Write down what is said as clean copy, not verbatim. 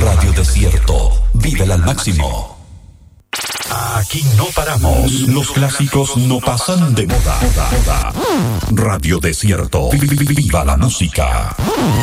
Radio Desierto. Vívela al máximo. Aquí no paramos. Los clásicos no pasan de moda. Radio Desierto. Viva la música.